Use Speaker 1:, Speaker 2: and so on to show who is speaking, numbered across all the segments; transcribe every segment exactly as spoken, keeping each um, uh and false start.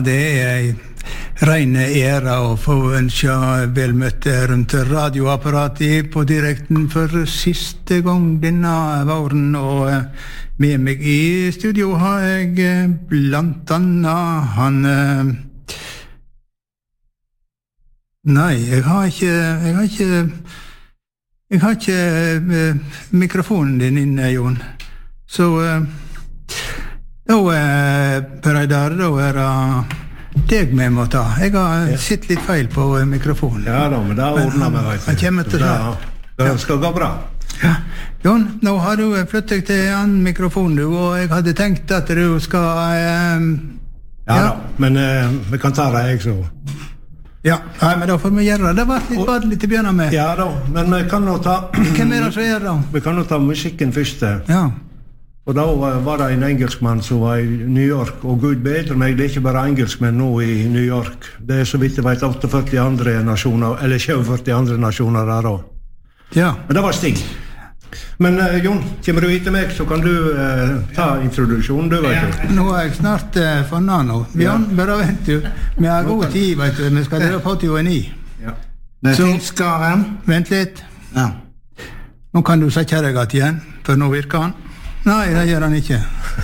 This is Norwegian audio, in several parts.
Speaker 1: Det er en ren ære å få ønske velmøtte rundt radioapparatet på direkten for siste gang denne våren, og med meg i studio har jeg blant annet han... Nei, jeg har ikke... Jeg har ikke... Jeg har ikke mikrofonen din inne, Jon. Så... Da, Per Eidar, da er det deg vi må ta. Jeg har ja. sett litt feil på mikrofonen.
Speaker 2: Ja da, men det ordner meg, vet du.
Speaker 1: Han kommer til det.
Speaker 2: Det skal gå bra.
Speaker 1: Ja. Jon, nå har du flyttet til en mikrofon, du, og jeg hadde tenkt at du skal... Um,
Speaker 2: ja, ja da, men uh, vi kan ta det, jeg så.
Speaker 1: Ja, nei, men da får vi gjøre det. Det var litt badelig til å begynne med.
Speaker 2: Ja da, men vi kan nå ta...
Speaker 1: Hvem er det som gjør det?
Speaker 2: Vi kan nå ta musikken først.
Speaker 1: Ja.
Speaker 2: Og da var det en engelskmann som var i New York, og Gud bedre meg, det er ikke bare engelskmenn nå i New York. Det er så vidt jeg vet åttiførti andre nasjoner, eller syttiførti andre nasjoner der også.
Speaker 1: Ja.
Speaker 2: Men det var Stig. Men uh, Jon, kommer du hit til meg, så kan du uh, ta introduksjonen, du vet du.
Speaker 1: Ja. Nå er jeg snart uh, funnet nå. Bjørn, ja. Bare vent du. Vi har god tid, vet du. Vi skal dele på til og ni.
Speaker 2: Ja.
Speaker 3: Det finnes skaren.
Speaker 1: Vent litt.
Speaker 3: Ja.
Speaker 1: Nå kan du sette deg at igjen, for nå virker han. Nei, det gjør han ikke.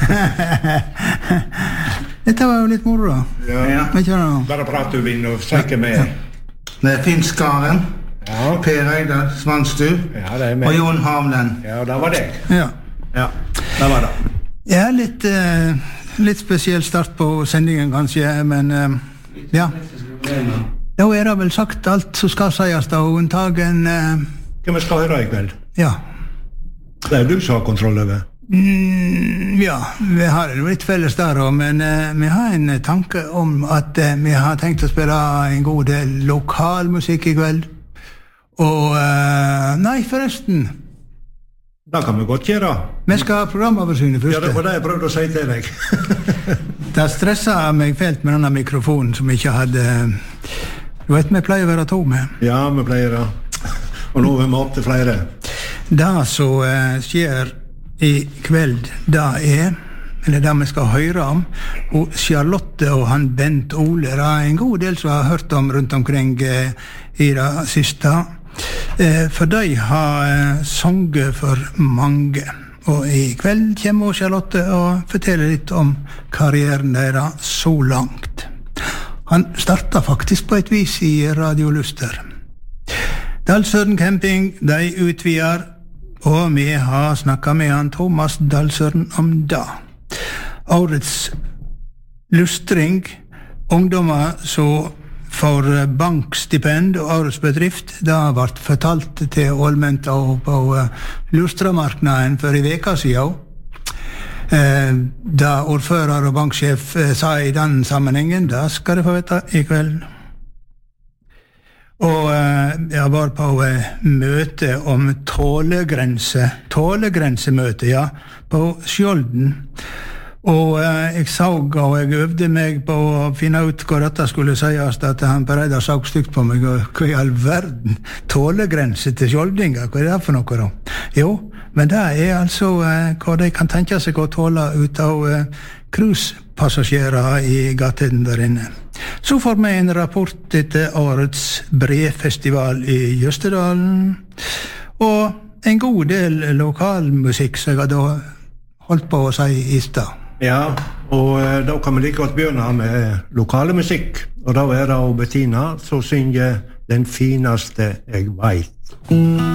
Speaker 1: Dette var jo litt moro da.
Speaker 2: Ja, ja. Bare prat du, Vinn, og søker med.
Speaker 3: Det finnes skaren.
Speaker 2: Ja.
Speaker 3: Per Eidar Svanstu.
Speaker 2: Ja, det er med.
Speaker 3: Og Jon Havlen.
Speaker 2: Ja, det var deg.
Speaker 1: Ja.
Speaker 2: Ja, det var det.
Speaker 1: Ja, litt, uh, litt spesiell start på sendingen kanskje, men uh, ja. Da er det vel sagt alt som skal sies da, unntagen... Uh,
Speaker 2: Hva vi skal høre i kveld?
Speaker 1: Ja.
Speaker 2: Det er du som har kontroll over.
Speaker 1: Mm, ja, vi har litt felles der også, men uh, vi har en tanke om at uh, vi har tenkt å spille en god del lokalmusikk i kveld. Og, uh, nei, forresten.
Speaker 2: Det kan vi godt gjøre.
Speaker 1: Vi skal ha programoversynet først.
Speaker 2: Ja, det var det jeg prøvde å si til deg.
Speaker 1: Det stresset meg fælt med denne mikrofonen som ikke hadde... Du vet, vi pleier å være to med.
Speaker 2: Ja, vi pleier det. Og nå er vi opp til flere.
Speaker 1: Det som uh, skjer i kveld, det er, eller det vi skal høre om, og Charlotte og han Bent Ole, det er en god del som har hørt om rundt omkring uh, i det siste. Uh, for de har uh, sunget for mange. Og i kveld kommer Charlotte og forteller litt om karrieren deres så langt. Han startet faktisk på et vis i Radio Luster. Dalsøren Camping, de utvider, og vi har snakket med han Thomas Dalsøren om det. Årets lustring, ungdommer som får bankstipend og årets bedrift, det har vært fortalt til Ålmenta og på lustramarknaden for i veka siden. Da ordfører og banksjef sa i den sammenhengen, det skal de få vite i kveld. Og uh, jeg var på uh, møte om tålegrense, tålegrensemøte, ja, på Skjolden. Og uh, jeg så, og jeg øvde meg på å finne ut hva dette skulle sies, at han Per Eidar så stygt på meg, og hva i all verden, tålegrense til Skjoldinga, hva er det for noe da? Jo, men det er altså uh, hva de kan tenke seg å tåle ut av uh, cruisepassasjerer i gaten der inne. Så får vi en rapport etter årets brefestival i Jøstedalen, og en god del lokalmusikk som jeg hadde holdt på å si i sted.
Speaker 2: Ja, og uh, da kan vi like godt begynne med lokale musikk, og da er det Bettina som synger Den fineste jeg vet.